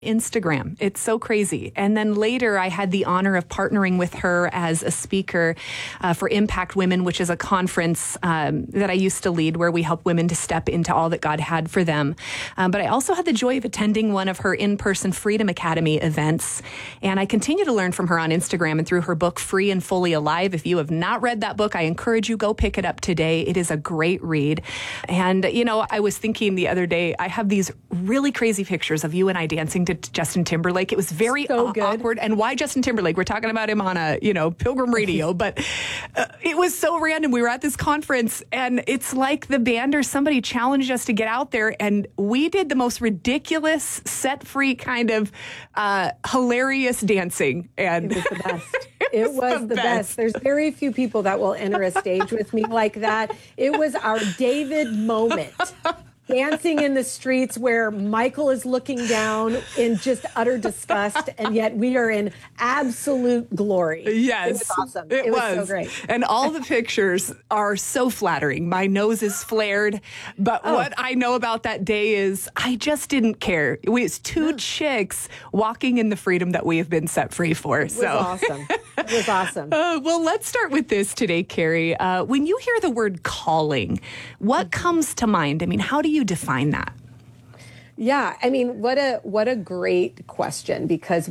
Instagram. It's so crazy. And then later, I had the honor of partnering with her as a speaker for Impact Women, which is a conference that I used to lead where we help women to step into all that God had for them. But I also had the joy of attending one of her in-person Freedom Academy events. And I continue to learn from her on Instagram and through her book, Free and Fully Alive. If you have not read that book, I encourage you, go pick it up today. It is a great read. And, you know, I was thinking the other day, I have these really crazy pictures of you and I dancing to Justin Timberlake. It was very awkward. And why Justin Timberlake? We're talking about him on a, Pilgrim Radio, but it was so random. We were at this conference and it's like the band or somebody challenged us to get out there and we did the most ridiculous, set free kind of hilarious dancing. And it was the best. It was the best. There's very few people that will enter a stage with me like that. It was our David moment. Dancing in the streets where Michael is looking down in just utter disgust, and yet we are in absolute glory. Yes. It was awesome. It was so great. And all the pictures are so flattering. My nose is flared, but what I know about that day is I just didn't care. It was two chicks walking in the freedom that we have been set free for. It was awesome. It was awesome. Well, let's start with this today, Carrie. When you hear the word calling, what comes to mind? I mean, how do you define that? Yeah, I mean, what a great question, because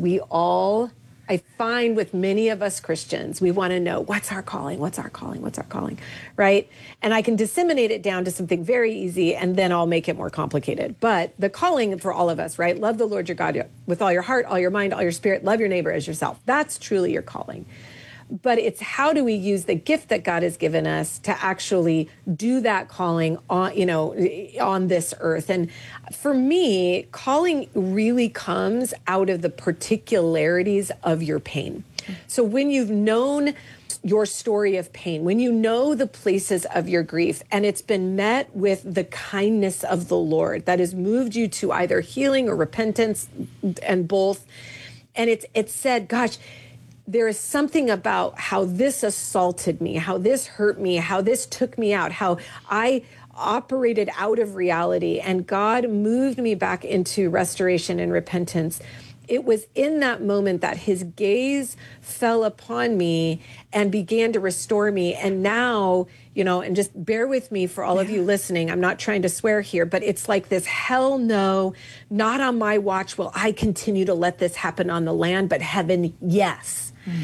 I find with many of us Christians, we want to know, what's our calling? What's our calling? What's our calling? Right? And I can disseminate it down to something very easy, and then I'll make it more complicated. But the calling for all of us, right? Love the Lord your God with all your heart, all your mind, all your spirit. Love your neighbor as yourself. That's truly your calling. But it's how do we use the gift that God has given us to actually do that calling on this earth. And for me, calling really comes out of the particularities of your pain. So when you've known your story of pain, when you know the places of your grief, and it's been met with the kindness of the Lord that has moved you to either healing or repentance, and both, and it's said, gosh, there is something about how this assaulted me, how this hurt me, how this took me out, how I operated out of reality, and God moved me back into restoration and repentance. It was in that moment that his gaze fell upon me and began to restore me. And now, and just bear with me for all of you listening, I'm not trying to swear here, but it's like this, hell no, not on my watch will I continue to let this happen on the land, but heaven, yes.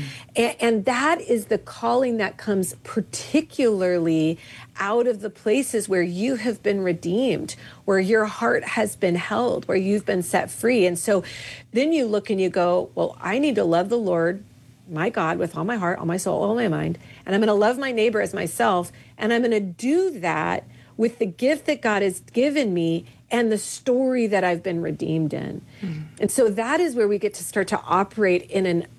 And that is the calling that comes particularly out of the places where you have been redeemed, where your heart has been held, where you've been set free. And so then you look and you go, well, I need to love the Lord, my God, with all my heart, all my soul, all my mind, and I'm going to love my neighbor as myself. And I'm going to do that with the gift that God has given me and the story that I've been redeemed in. And so that is where we get to start to operate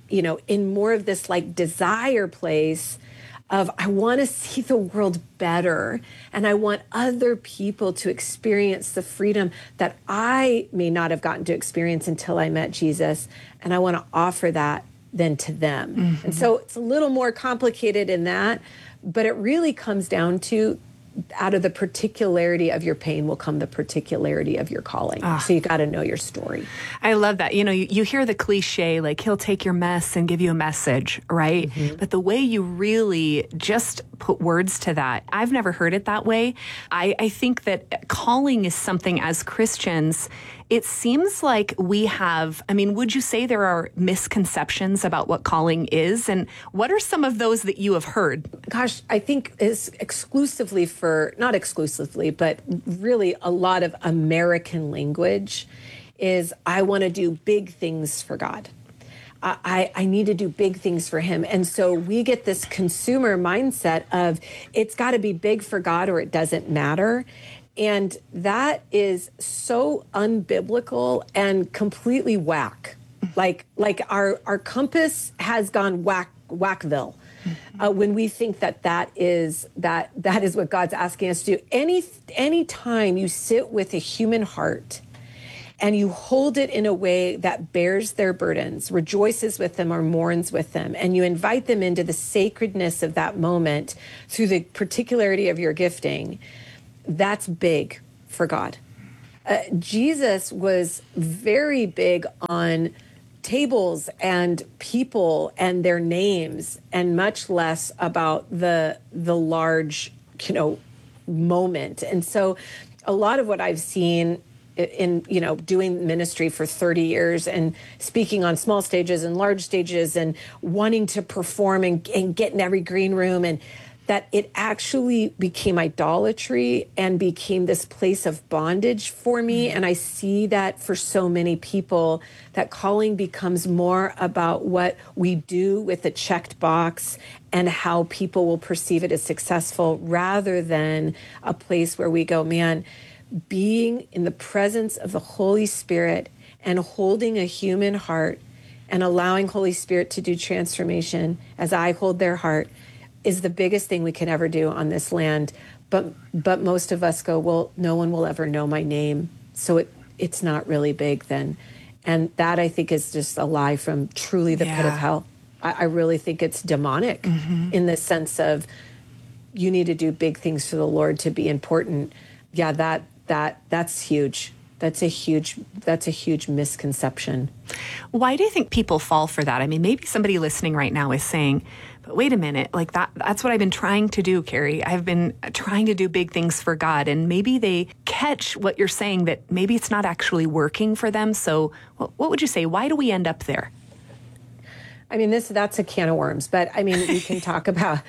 in more of this like desire place of, I want to see the world better, and I want other people to experience the freedom that I may not have gotten to experience until I met Jesus. And I want to offer that then to them. And so it's a little more complicated in that, but it really comes down to, out of the particularity of your pain will come the particularity of your calling. So you got to know your story. I love that. You hear the cliche, like he'll take your mess and give you a message, right? But the way you really just put words to that, I've never heard it that way. I think that calling is something as Christians, it seems like we have, would you say there are misconceptions about what calling is? And what are some of those that you have heard? Gosh, I think is not exclusively, but really a lot of American language is, I want to do big things for God. I need to do big things for him. And so we get this consumer mindset of, it's got to be big for God or it doesn't matter. And that is so unbiblical and completely whack. Like our compass has gone whackville. When we think that is what God's asking us to do. Any time you sit with a human heart and you hold it in a way that bears their burdens, rejoices with them or mourns with them, and you invite them into the sacredness of that moment through the particularity of your gifting, that's big for God. Jesus was very big on tables and people and their names, and much less about the large, moment. And so a lot of what I've seen in doing ministry for 30 years and speaking on small stages and large stages and wanting to perform and get in every green room, and that it actually became idolatry and became this place of bondage for me. And I see that for so many people, that calling becomes more about what we do with a checked box and how people will perceive it as successful, rather than a place where we go, man, being in the presence of the Holy Spirit and holding a human heart and allowing Holy Spirit to do transformation as I hold their heart is the biggest thing we can ever do on this land. But most of us go, well, no one will ever know my name, so it's not really big then. And that, I think, is just a lie from truly the pit of hell. I really think it's demonic in the sense of you need to do big things for the Lord to be important. Yeah, that's huge. That's a huge misconception. Why do you think people fall for that? I mean, maybe somebody listening right now is saying, but wait a minute, like that's what I've been trying to do, Carrie. I've been trying to do big things for God. And maybe they catch what you're saying, that maybe it's not actually working for them. So what would you say? Why do we end up there? I mean, that's a can of worms, but I mean, we can talk about,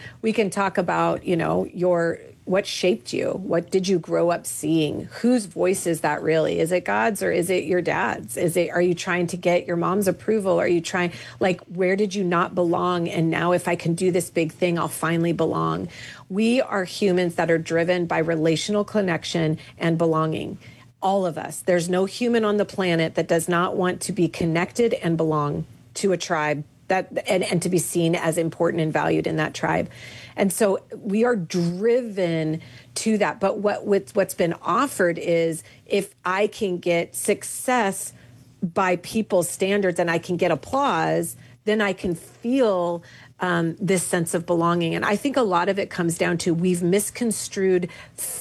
what shaped you? What did you grow up seeing? Whose voice is that really? Is it God's or is it your dad's? Are you trying to get your mom's approval? Are you trying, where did you not belong? And now if I can do this big thing, I'll finally belong. We are humans that are driven by relational connection and belonging. All of us. There's no human on the planet that does not want to be connected and belong to a tribe and to be seen as important and valued in that tribe. And so we are driven to that. But what's been offered is, if I can get success by people's standards and I can get applause, then I can feel this sense of belonging. And I think a lot of it comes down to we've misconstrued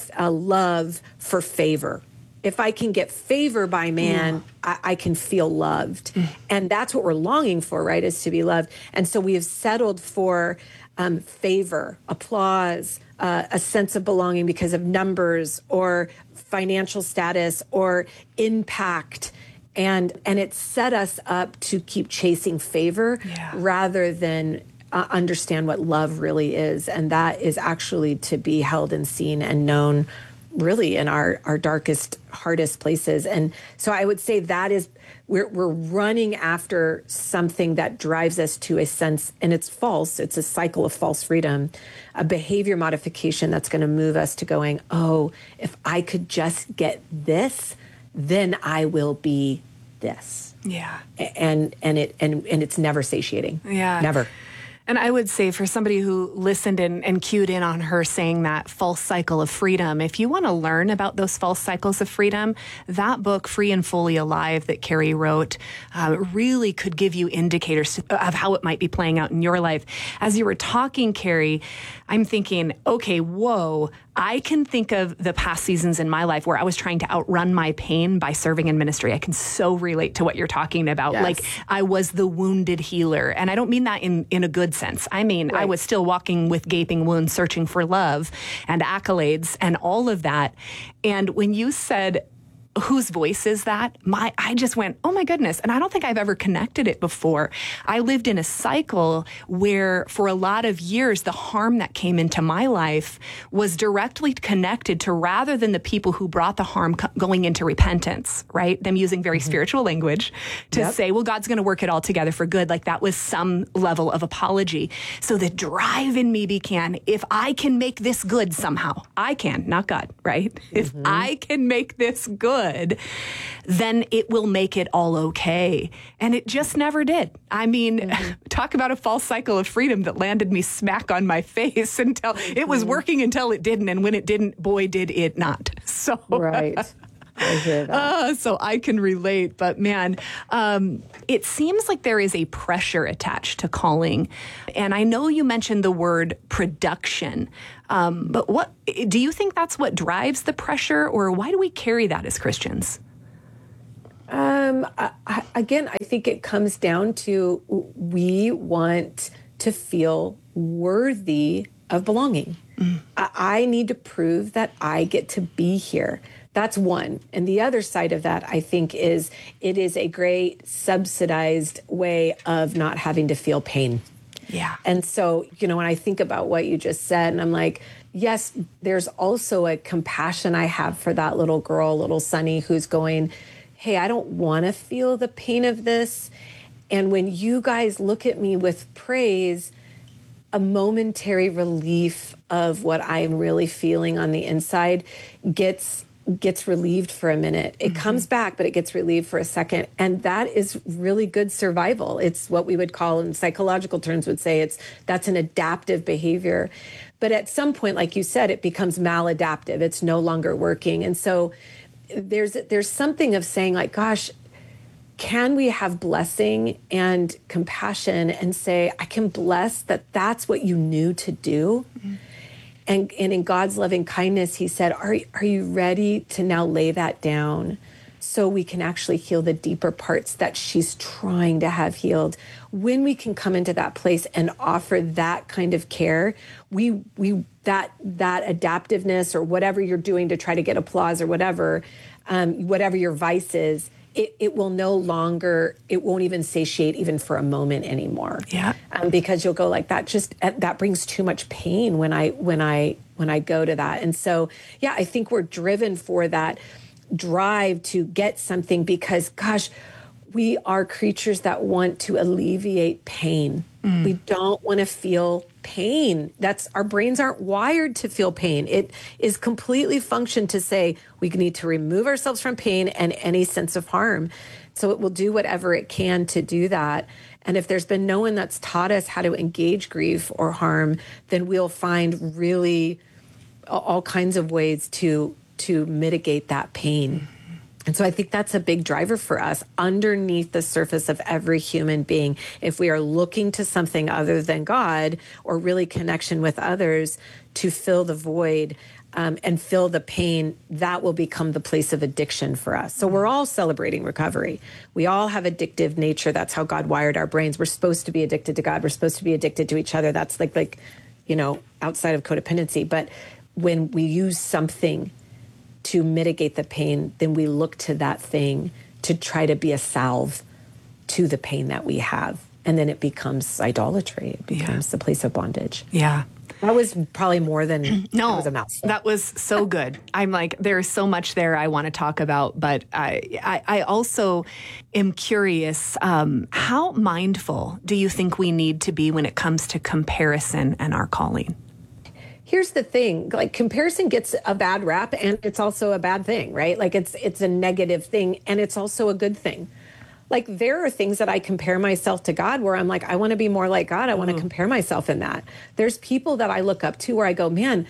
love for favor. If I can get favor by man, I can feel loved. And that's what we're longing for, right, is to be loved. And so we have settled for favor, applause, a sense of belonging because of numbers or financial status or impact. And it set us up to keep chasing favor rather than understand what love really is. And that is actually to be held and seen and known really in our darkest, hardest places. And so I would say that is, we're running after something that drives us to a sense, and it's false. It's a cycle of false freedom, a behavior modification that's going to move us to going, oh, if I could just get this, then I will be this. Yeah. And it's never satiating. Yeah. Never. And I would say, for somebody who listened and cued in on her saying that false cycle of freedom, if you want to learn about those false cycles of freedom, that book, Free and Fully Alive, that Carrie wrote, really could give you indicators of how it might be playing out in your life. As you were talking, Carrie, I'm thinking, okay, whoa, I can think of the past seasons in my life where I was trying to outrun my pain by serving in ministry. I can so relate to what you're talking about. Yes. Like, I was the wounded healer. And I don't mean that in a good sense. I mean, right. I was still walking with gaping wounds, searching for love and accolades and all of that. And when you said, whose voice is that? I just went, oh my goodness. And I don't think I've ever connected it before. I lived in a cycle where for a lot of years, the harm that came into my life was directly connected to, rather than the people who brought the harm going into repentance, right? Them using very spiritual language to say, well, God's going to work it all together for good. Like, that was some level of apology. So the drive in me began, if I can make this good somehow, I can, not God, right? If I can make this good, then it will make it all okay. And it just never did. I mean, talk about a false cycle of freedom that landed me smack on my face until it was working until it didn't. And when it didn't, boy, did it not. So right. I hear that. So I can relate, but man, it seems like there is a pressure attached to calling. And I know you mentioned the word production, but what do you think that's what drives the pressure, or why do we carry that as Christians? Again, I think it comes down to we want to feel worthy of belonging. I need to prove that I get to be here. That's one. And the other side of that, I think, is it is a great subsidized way of not having to feel pain. Yeah. And so, when I think about what you just said, and I'm like, yes, there's also a compassion I have for that little girl, little Sunny, who's going, hey, I don't want to feel the pain of this. And when you guys look at me with praise, a momentary relief of what I'm really feeling on the inside gets relieved for a minute. It comes back, but it gets relieved for a second. And that is really good survival. It's what we would call, in psychological terms, would say that's an adaptive behavior. But at some point, like you said, it becomes maladaptive. It's no longer working. And so there's something of saying, like, gosh, can we have blessing and compassion and say, I can bless that that's what you knew to do? And in God's loving kindness, he said, are you ready to now lay that down so we can actually heal the deeper parts that she's trying to have healed? When we can come into that place and offer that kind of care, that adaptiveness, or whatever you're doing to try to get applause, or whatever your vice is, it will no longer, it won't even satiate even for a moment anymore. Yeah. Because you'll go like that brings too much pain when I go to that. And so, yeah, I think we're driven for that drive to get something because, gosh, we are creatures that want to alleviate pain. We don't want to feel pain. Our brains aren't wired to feel pain. It is completely functioned to say we need to remove ourselves from pain and any sense of harm. So it will do whatever it can to do that. And if there's been no one that's taught us how to engage grief or harm, then we'll find really all kinds of ways to mitigate that pain. And so I think that's a big driver for us underneath the surface of every human being. If we are looking to something other than God or really connection with others to fill the void and fill the pain, that will become the place of addiction for us. So we're all celebrating recovery. We all have addictive nature. That's how God wired our brains. We're supposed to be addicted to God. We're supposed to be addicted to each other. That's like outside of codependency. But when we use something to mitigate the pain, then we look to that thing to try to be a salve to the pain that we have. And then it becomes idolatry. It becomes the place of bondage. Yeah. That was probably more than that was a mouthful. That was so good. I'm like, there's so much there I want to talk about, but I also am curious, how mindful do you think we need to be when it comes to comparison and our calling? Here's the thing, like comparison gets a bad rap and it's also a bad thing, right? Like it's a negative thing and it's also a good thing. Like there are things that I compare myself to God where I'm like, I want to be more like God. I want to compare myself in that. There's people that I look up to where I go, man,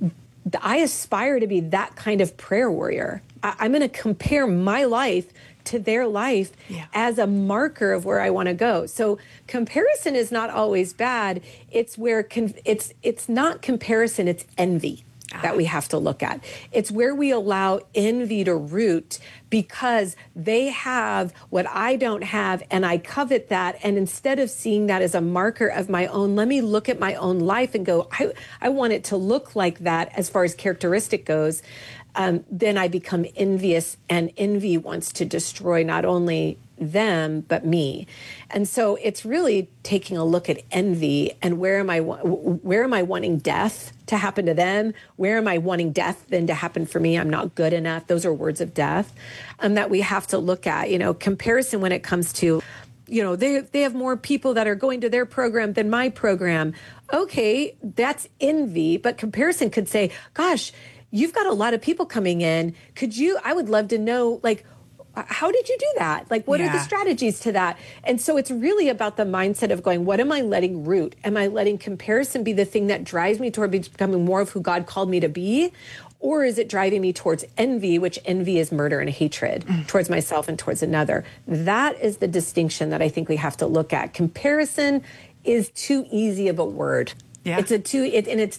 I aspire to be that kind of prayer warrior. I'm going to compare my life to their life as a marker of where I want to go. So comparison is not always bad. It's where it's not comparison, it's envy that we have to look at. It's where we allow envy to root because they have what I don't have and I covet that. And instead of seeing that as a marker of my own, let me look at my own life and go, I want it to look like that as far as characteristic goes. Then I become envious, and envy wants to destroy not only them, but me. And so it's really taking a look at envy and where am I wanting death to happen to them? Where am I wanting death then to happen for me? I'm not good enough. Those are words of death that we have to look at, comparison when it comes to, they have more people that are going to their program than my program. Okay, that's envy, but comparison could say, gosh, you've got a lot of people coming in. I would love to know, like, how did you do that? Like, what are the strategies to that? And so it's really about the mindset of going, what am I letting root? Am I letting comparison be the thing that drives me toward becoming more of who God called me to be? Or is it driving me towards envy, which envy is murder and hatred towards myself and towards another? That is the distinction that I think we have to look at. Comparison is too easy of a word. Yeah. It's too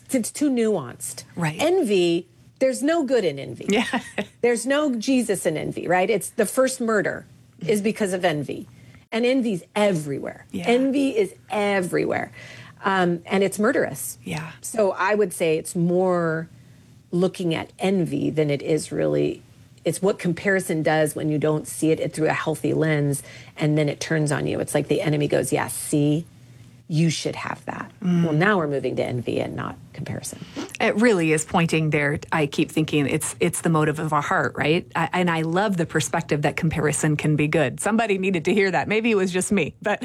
nuanced. Right. Envy, there's no good in envy. Yeah. There's no Jesus in envy, right? It's the first murder is because of envy. And envy's everywhere. Yeah. Envy is everywhere. And it's murderous. Yeah. So I would say it's more looking at envy than it is really, it's what comparison does when you don't see it through a healthy lens, and then it turns on you. It's like the enemy goes, yeah, see, you should have that. Well, now we're moving to envy and not comparison. It really is pointing there. I keep thinking it's the motive of our heart, right? And I love the perspective that comparison can be good. Somebody needed to hear that. Maybe it was just me, but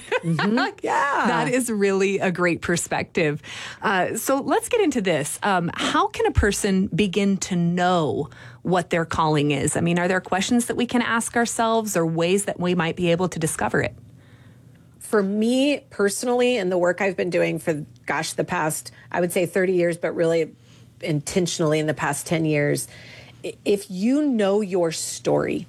Yeah. that is really a great perspective. So let's get into this. How can a person begin to know what their calling is? I mean, are there questions that we can ask ourselves or ways that we might be able to discover it? For me personally, and the work I've been doing for, the past, I would say 30 years, but really intentionally in the past 10 years, if you know your story,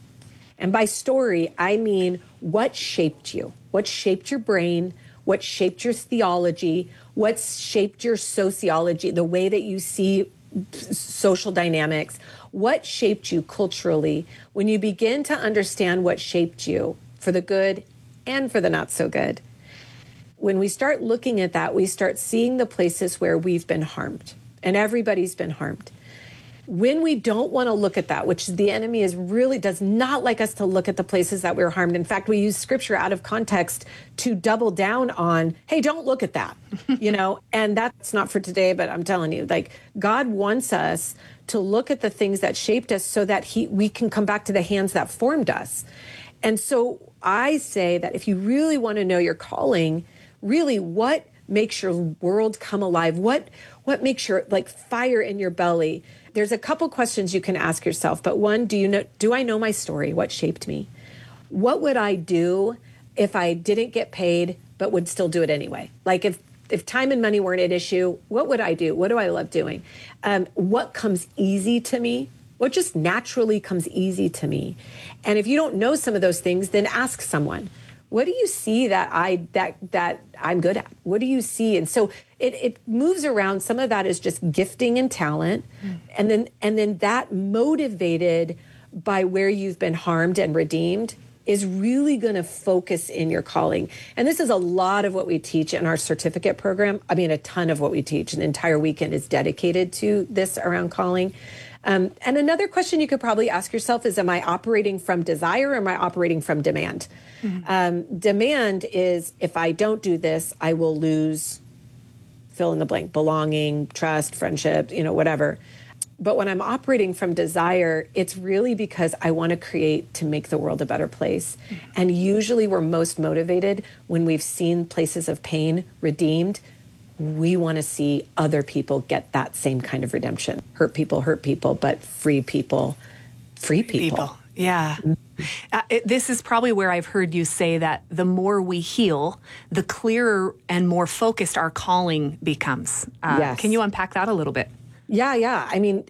and by story, I mean what shaped you, what shaped your brain, what shaped your theology, what shaped your sociology, the way that you see social dynamics, what shaped you culturally, when you begin to understand what shaped you for the good and for the not so good, when we start looking at that, we start seeing the places where we've been harmed, and everybody's been harmed. When we don't want to look at that, which the enemy is really does not like us to look at the places that we're harmed. In fact, we use scripture out of context to double down on, hey, don't look at that, and that's not for today, but I'm telling you, like, God wants us to look at the things that shaped us so that we can come back to the hands that formed us. And so I say that if you really want to know your calling, really what makes your world come alive, what makes your fire in your belly, there's a couple questions you can ask yourself. But one, do I know my story? What shaped me? What would I do if I didn't get paid but would still do it anyway? Like if time and money weren't an issue, what would I do? What do I love doing? What comes easy to me? What just naturally comes easy to me? And if you don't know some of those things, then ask someone. What do you see that I'm good at? What do you see? And so it moves around. Some of that is just gifting and talent, and then that motivated by where you've been harmed and redeemed is really going to focus in your calling. And this is a lot of what we teach in our certificate program. I mean, a ton of what we teach. An entire weekend is dedicated to this around calling. And another question you could probably ask yourself is, am I operating from desire or am I operating from demand? Demand is, if I don't do this, I will lose, fill in the blank, belonging, trust, friendship, whatever. But when I'm operating from desire, it's really because I want to create to make the world a better place. And usually we're most motivated when we've seen places of pain redeemed. We want to see other people get that same kind of redemption. Hurt people, but free people. Yeah. This is probably where I've heard you say that the more we heal, the clearer and more focused our calling becomes. Yes. Can you unpack that a little bit? Yeah. I mean,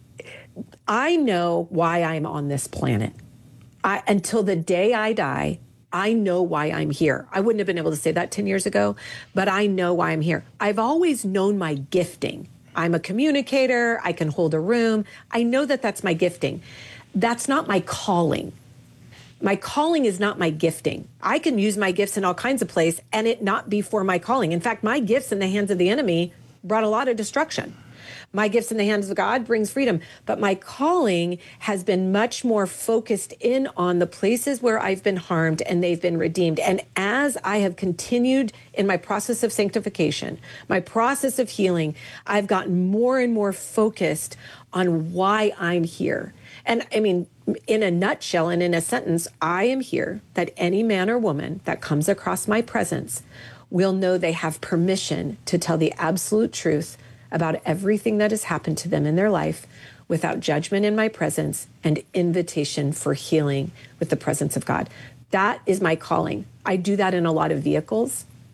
I know why I'm on this planet. Until the day I die, I know why I'm here. I wouldn't have been able to say that 10 years ago, but I know why I'm here. I've always known my gifting. I'm a communicator. I can hold a room. I know that that's my gifting. That's not my calling. My calling is not my gifting. I can use my gifts in all kinds of places and it not be for my calling. In fact, my gifts in the hands of the enemy brought a lot of destruction. My gifts in the hands of God brings freedom. But my calling has been much more focused in on the places where I've been harmed and they've been redeemed. And as I have continued in my process of sanctification, my process of healing, I've gotten more and more focused on why I'm here. And I mean, in a nutshell and in a sentence, I am here that any man or woman that comes across my presence will know they have permission to tell the absolute truth about everything that has happened to them in their life without judgment in my presence and invitation for healing with the presence of God. That is my calling. I do that in a lot of vehicles,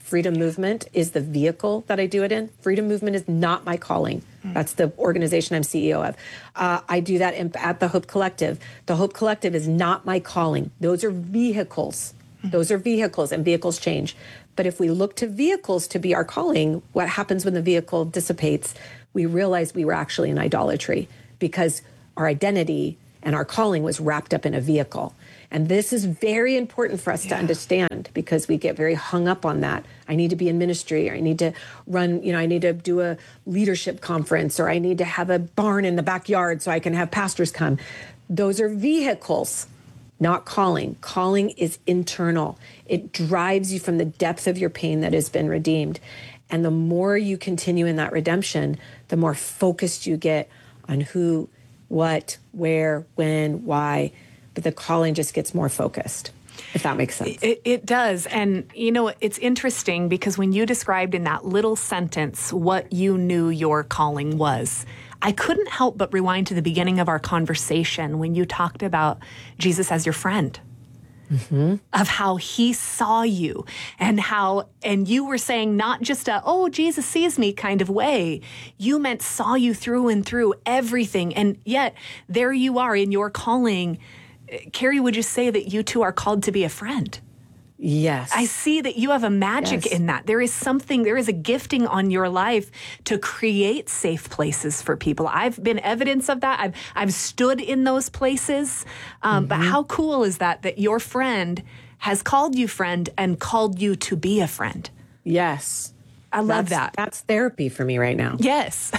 Freedom Movement is the vehicle that I do it in. Freedom Movement is not my calling. That's the organization I'm CEO of. I do that at the Hope Collective. The Hope Collective is not my calling. Those are vehicles. Those are vehicles, and vehicles change. But if we look to vehicles to be our calling, what happens when the vehicle dissipates? We realize we were actually in idolatry because our identity and our calling was wrapped up in a vehicle. And this is very important for us to understand because we get very hung up on that. I need to be in ministry, or I need to run, I need to do a leadership conference, or I need to have a barn in the backyard so I can have pastors come. Those are vehicles, not calling. Calling is internal. It drives you from the depth of your pain that has been redeemed. And the more you continue in that redemption, the more focused you get on who, what, where, when, why. But the calling just gets more focused, if that makes sense. It does. And, it's interesting because when you described in that little sentence what you knew your calling was, I couldn't help but rewind to the beginning of our conversation when you talked about Jesus as your friend. Mm-hmm. Of how he saw you and you were saying not just Jesus sees me kind of way. You meant saw you through and through everything. And yet there you are in your calling. Carrie, would you say that you two are called to be a friend? Yes. I see that you have a magic in that. There is a gifting on your life to create safe places for people. I've been evidence of that. I've stood in those places. But how cool is that your friend has called you friend and called you to be a friend? Yes. I love that. That's therapy for me right now. Yes.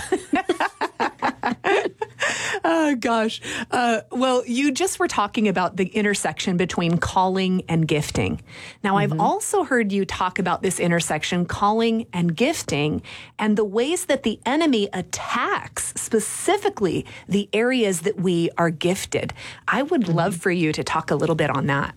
Oh, gosh. Well, you just were talking about the intersection between calling and gifting. Now, I've also heard you talk about this intersection, calling and gifting, and the ways that the enemy attacks specifically the areas that we are gifted. I would love for you to talk a little bit on that.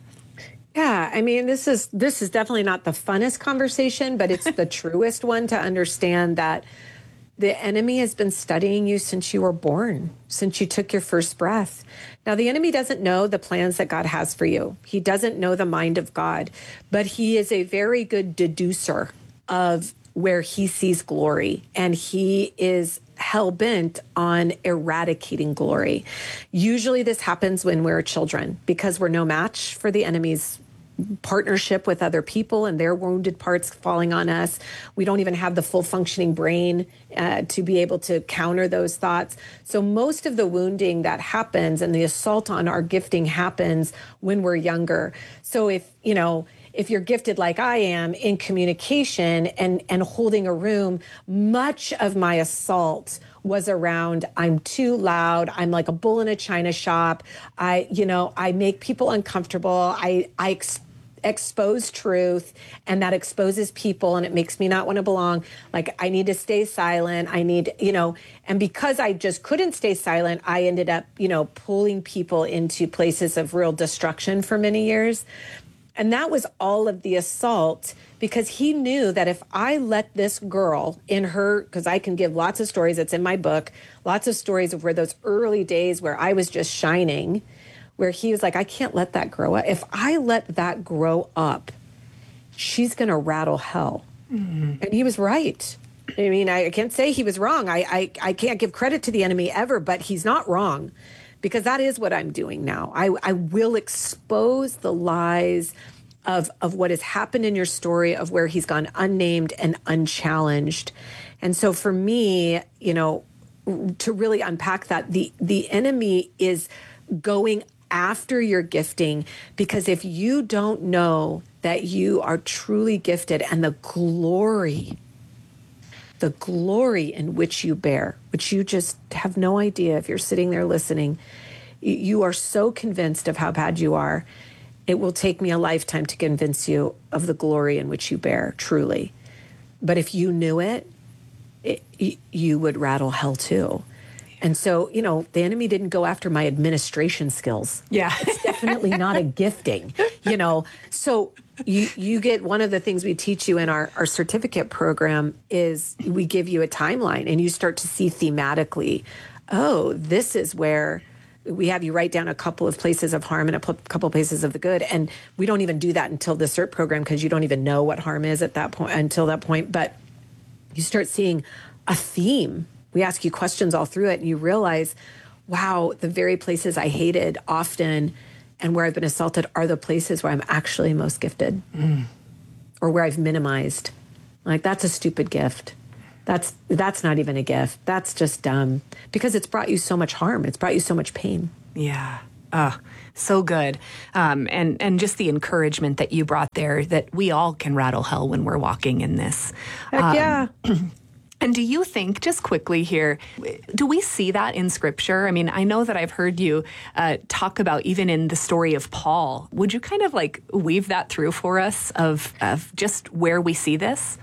Yeah, I mean, this is definitely not the funnest conversation, but it's the truest one to understand that the enemy has been studying you since you were born, since you took your first breath. Now, the enemy doesn't know the plans that God has for you. He doesn't know the mind of God, but he is a very good deducer of where he sees glory, and he is hell-bent on eradicating glory. Usually this happens when we're children because we're no match for the enemy's partnership with other people and their wounded parts falling on us. We don't even have the full functioning brain to be able to counter those thoughts. So most of the wounding that happens and the assault on our gifting happens when we're younger. So if you're gifted like I am in communication and holding a room, much of my assault was around, I'm too loud. I'm like a bull in a china shop. I make people uncomfortable. I expose truth, and that exposes people, and it makes me not want to belong. Like, I need to stay silent. And because I just couldn't stay silent, I ended up, pulling people into places of real destruction for many years. And that was all of the assault, because he knew that if I let this girl in her, because I can give lots of stories, it's in my book, lots of stories of where those early days where I was just shining, where he was like, I can't let that grow up. If I let that grow up, she's going to rattle hell. Mm-hmm. And he was right. I mean, I can't say he was wrong. I can't give credit to the enemy ever, but he's not wrong, because that is what I'm doing now. I will expose the lies of what has happened in your story, of where he's gone unnamed and unchallenged. And so for me, to really unpack that, the enemy is going after your gifting, because if you don't know that you are truly gifted and the glory in which you bear, which you just have no idea if you're sitting there listening, you are so convinced of how bad you are. It will take me a lifetime to convince you of the glory in which you bear, truly. But if you knew it, you would rattle hell too. And so, the enemy didn't go after my administration skills. Yeah. It's definitely not a gifting, So you get, one of the things we teach you in our certificate program is we give you a timeline, and you start to see thematically, oh, this is where we have you write down a couple of places of harm and a couple of places of the good. And we don't even do that until the CERT program, because you don't even know what harm is at that point, until that point. But you start seeing a theme. We ask you questions all through it, and you realize, wow, the very places I hated often and where I've been assaulted are the places where I'm actually most gifted, or where I've minimized. Like, that's a stupid gift. That's not even a gift. That's just dumb, because it's brought you so much harm. It's brought you so much pain. Yeah. So good. And just the encouragement that you brought there, that we all can rattle hell when we're walking in this. Heck yeah. And do you think, just quickly here, do we see that in Scripture? I mean, I know that I've heard you talk about, even in the story of Paul. Would you kind of like weave that through for us of just where we see this?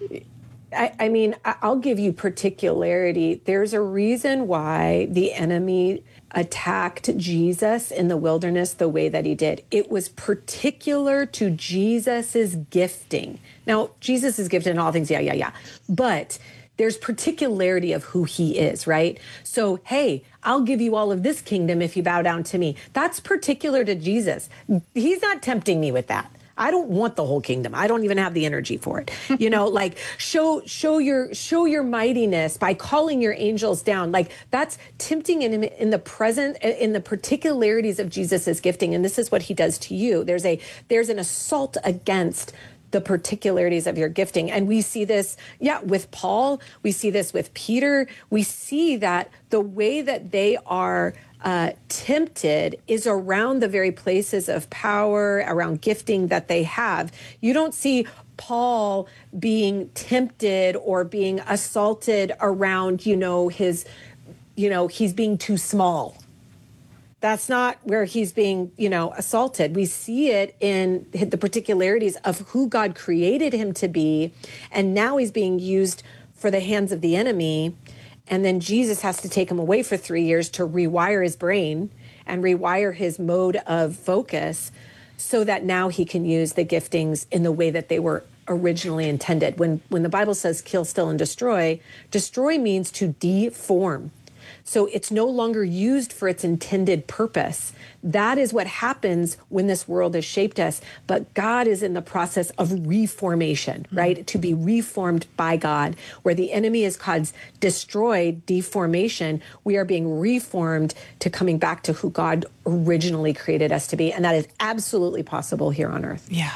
I mean, I'll give you particularity. There's a reason why the enemy attacked Jesus in the wilderness the way that he did. It was particular to Jesus's gifting. Now, Jesus is gifted in all things, yeah. But there's particularity of who he is, right? So, hey, I'll give you all of this kingdom if you bow down to me. That's particular to Jesus. He's not tempting me with that. I don't want the whole kingdom. I don't even have the energy for it. You know, like show your mightiness by calling your angels down. Like, that's tempting in the present, in the particularities of Jesus's gifting. And this is what he does to you. There's an assault against the particularities of your gifting. And we see this, with Paul. We see this with Peter. We see that the way that they are tempted is around the very places of power, around gifting that they have. You don't see Paul being tempted or being assaulted around, he's being too small. That's not where he's being, assaulted. We see it in the particularities of who God created him to be. And now he's being used for the hands of the enemy. And then Jesus has to take him away for 3 years to rewire his brain and rewire his mode of focus, so that now he can use the giftings in the way that they were originally intended. When the Bible says kill, steal, and destroy means to deform. So it's no longer used for its intended purpose. That is what happens when this world has shaped us. But God is in the process of reformation, right? To be reformed by God. Where the enemy is caused destroyed, deformation, we are being reformed to coming back to who God originally created us to be. And that is absolutely possible here on earth. Yeah.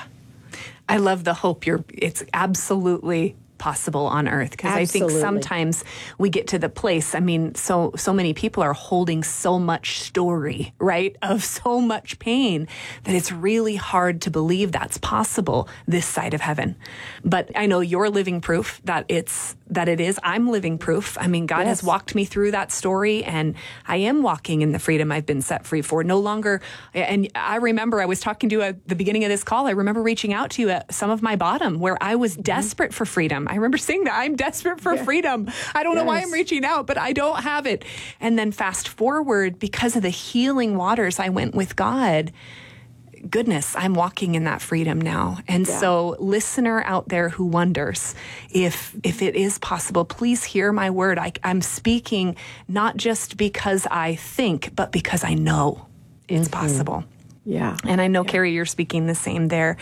I love the hope. It's absolutely possible on earth, because I think sometimes we get to the place, I mean, so many people are holding so much story, right, of so much pain, that it's really hard to believe that's possible this side of heaven. But I know you're living proof that it is. I'm living proof. I mean, God has walked me through that story, and I am walking in the freedom I've been set free for. No longer, and I remember I was talking to you at the beginning of this call, I remember reaching out to you at some of my bottom, where I was desperate for freedom. I remember saying that I'm desperate for freedom. I don't know why I'm reaching out, but I don't have it. And then fast forward, because of the healing waters I went with God, goodness, I'm walking in that freedom now. And so, listener out there who wonders if it is possible, please hear my word. I'm speaking not just because I think, but because I know it's possible. Yeah. And I know, Carrie, you're speaking the same there.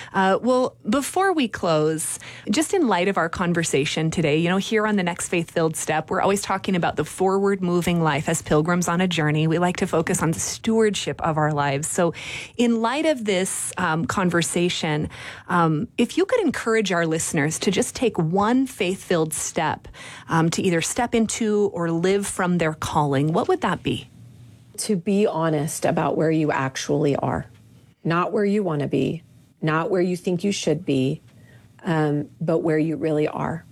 Well, before we close, just in light of our conversation today, here on the Next Faith-Filled Step, we're always talking about the forward-moving life as pilgrims on a journey. We like to focus on the stewardship of our lives. So in light of this conversation, if you could encourage our listeners to just take one faith-filled step to either step into or live from their calling, what would that be? To be honest about where you actually are, not where you want to be, not where you think you should be, but where you really are.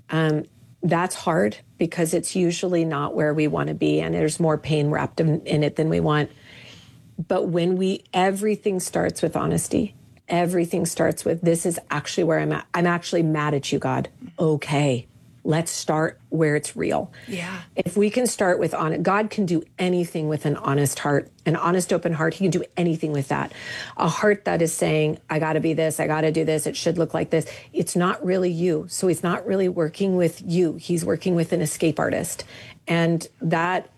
That's hard, because it's usually not where we want to be, and there's more pain wrapped in it than we want. But everything starts with honesty. Everything starts with, this is actually where I'm at. I'm actually mad at you, God. Okay. Let's start where it's real. Yeah. If we can start with God can do anything with an honest heart, an honest, open heart. He can do anything with that. A heart that is saying, I got to be this, I got to do this, it should look like this. It's not really you. So he's not really working with you. He's working with an escape artist. And that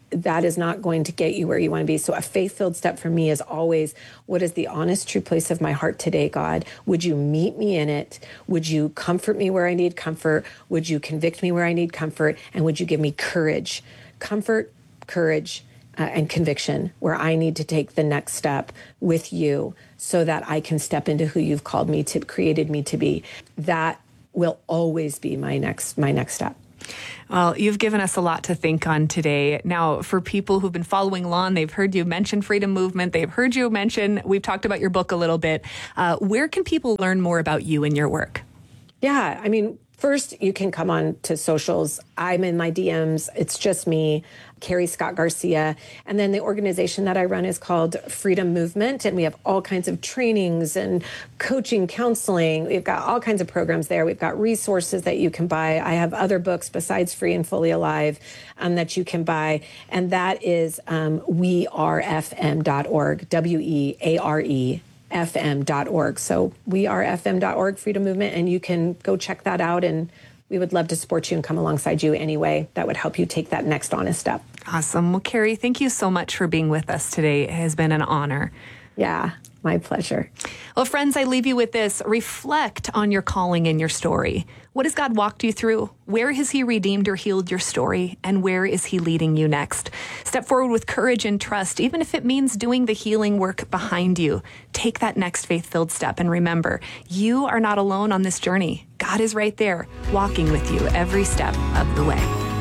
that is not going to get you where you want to be. So a faith-filled step for me is always, what is the honest, true place of my heart today, God? Would you meet me in it? Would you comfort me where I need comfort? Would you convict me where I need comfort? And would you give me courage? Comfort, courage, and conviction where I need to take the next step with you so that I can step into who you've called me to, created me to be. That will always be my next step. Well, you've given us a lot to think on today. Now, for people who've been following along, they've heard you mention Freedom Movement. They've heard you mention, we've talked about your book a little bit. Where can people learn more about you and your work? Yeah, I mean, first, you can come on to socials. I'm in my DMs. It's just me, Carrie Scott Garcia. And then the organization that I run is called Freedom Movement. And we have all kinds of trainings and coaching, counseling. We've got all kinds of programs there. We've got resources that you can buy. I have other books besides Free and Fully Alive that you can buy. And that is wearefm.org, WEARE. FM.org. So wearefm.org, Freedom Movement, and you can go check that out. And we would love to support you and come alongside you anyway. That would help you take that next honest step. Awesome. Well, Carrie, thank you so much for being with us today. It has been an honor. Yeah, my pleasure. Well, friends, I leave you with this. Reflect on your calling and your story. What has God walked you through? Where has He redeemed or healed your story? And where is He leading you next? Step forward with courage and trust, even if it means doing the healing work behind you. Take that next faith-filled step. And remember, you are not alone on this journey. God is right there, walking with you every step of the way.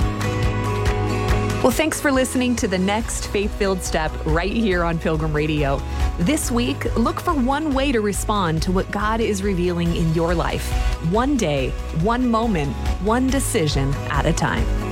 Well, thanks for listening to the next Faith-Filled Step right here on Pilgrim Radio. This week, look for one way to respond to what God is revealing in your life. One day, one moment, one decision at a time.